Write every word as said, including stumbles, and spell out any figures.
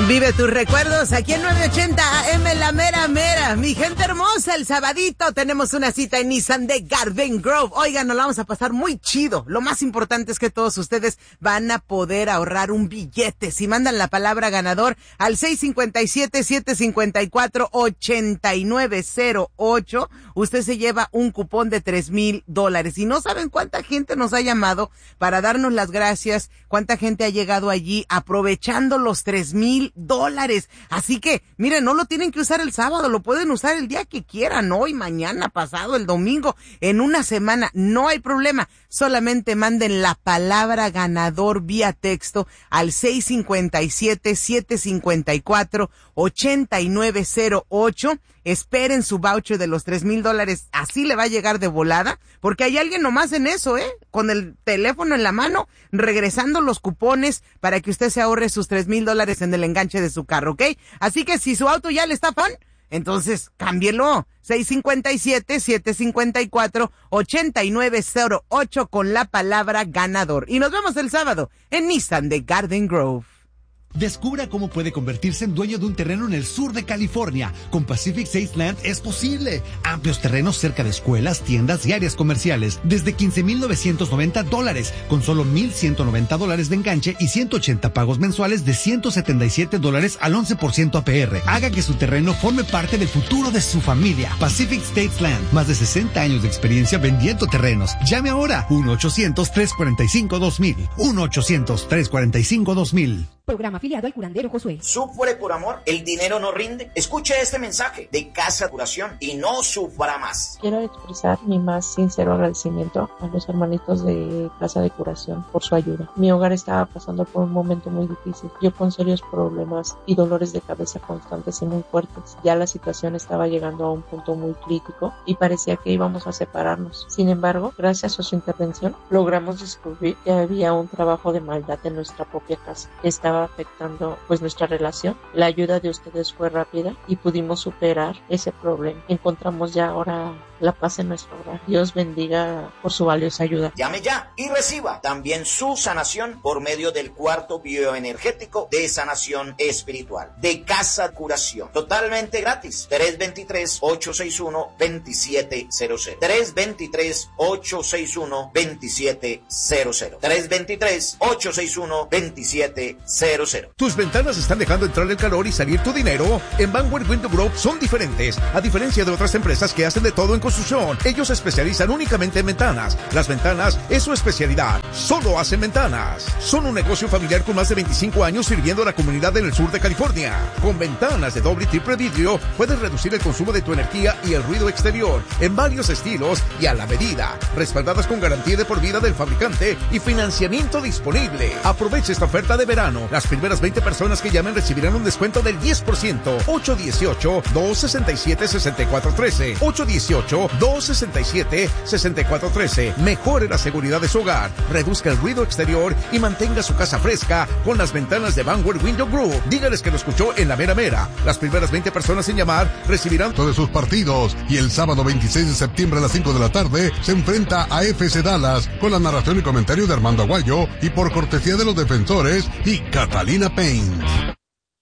Vive tus recuerdos aquí en nueve ochenta A M, la mera mera. Mi gente hermosa, el sabadito tenemos una cita en Nissan de Garden Grove. Oigan, nos la vamos a pasar muy chido. Lo más importante es que todos ustedes van a poder ahorrar un billete. Si mandan la palabra ganador al seis cinco siete, siete cinco cuatro, ocho nueve cero ocho, usted se lleva un cupón de tres mil dólares. Y no saben cuánta gente nos ha llamado para darnos las gracias, cuánta gente ha llegado allí aprovechando los tres mil dólares. Así que, miren, no lo tienen que usar el sábado, lo pueden usar el día que quieran, hoy, mañana, pasado, el domingo, en una semana, no hay problema. Solamente manden la palabra ganador vía texto al seis cinco siete, siete cinco cuatro, ocho nueve cero ocho. Esperen su voucher de los tres mil dólares, así le va a llegar de volada, porque hay alguien nomás en eso, ¿eh? Con el teléfono en la mano, regresando los cupones para que usted se ahorre sus tres mil dólares en el enganche de su carro, ¿ok? Así que si su auto ya le está fan, entonces cámbielo. seis cinco siete, siete cinco cuatro, ocho nueve cero ocho con la palabra ganador. Y nos vemos el sábado en Nissan de Garden Grove. Descubra cómo puede convertirse en dueño de un terreno en el sur de California. Con Pacific States Land es posible. Amplios terrenos cerca de escuelas, tiendas y áreas comerciales. Desde quince mil novecientos noventa dólares, con solo mil ciento noventa dólares de enganche y ciento ochenta pagos mensuales de ciento setenta y siete dólares al once por ciento A P R. Haga que su terreno forme parte del futuro de su familia. Pacific States Land. Más de sesenta años de experiencia vendiendo terrenos. Llame ahora. uno ochocientos, tres cuatro cinco, dos mil. uno ochocientos, tres cuatro cinco, dos mil. Programa afiliado al curandero Josué. ¿Sufre por amor? ¿El dinero no rinde? Escuche este mensaje de Casa Curación y no sufra más. Quiero expresar mi más sincero agradecimiento a los hermanitos de Casa de Curación por su ayuda. Mi hogar estaba pasando por un momento muy difícil. Yo con serios problemas y dolores de cabeza constantes y muy fuertes. Ya la situación estaba llegando a un punto muy crítico y parecía que íbamos a separarnos. Sin embargo, gracias a su intervención, logramos descubrir que había un trabajo de maldad en nuestra propia casa. Estaba afectando pues nuestra relación. La ayuda de ustedes fue rápida y pudimos superar ese problema. Encontramos ya ahora la paz en nuestro hogar. Dios bendiga por su valiosa ayuda. Llame ya y reciba también su sanación por medio del cuarto bioenergético de sanación espiritual de Casa Curación. Totalmente gratis. tres dos tres, ocho seis uno, dos siete cero cero. tres dos tres, ocho seis uno, dos siete cero cero. tres dos tres, ocho seis uno, dos siete cero cero. ¿Tus ventanas están dejando entrar el calor y salir tu dinero? En Vanguard Window Group son diferentes. A diferencia de otras empresas que hacen de todo en construcción, ellos se especializan únicamente en ventanas. Las ventanas es su especialidad. Solo hacen ventanas. Son un negocio familiar con más de veinticinco años sirviendo a la comunidad en el sur de California. Con ventanas de doble y triple vidrio, puedes reducir el consumo de tu energía y el ruido exterior en varios estilos y a la medida. Respaldadas con garantía de por vida del fabricante y financiamiento disponible. Aprovecha esta oferta de verano. Las primeras veinte personas que llamen recibirán un descuento del diez por ciento. ocho uno ocho, dos seis siete, seis cuatro uno tres. ocho uno ocho, dos seis siete, seis cuatro uno tres. Mejore la seguridad de su hogar, reduzca el ruido exterior y mantenga su casa fresca con las ventanas de Vanguard Window Group. Dígales que lo escuchó en la mera mera. Las primeras veinte personas en llamar recibirán todos sus partidos. Y el sábado veintiséis de septiembre a las cinco de la tarde se enfrenta a F C Dallas con la narración y comentario de Armando Aguayo y por cortesía de los defensores y Catalina Paint.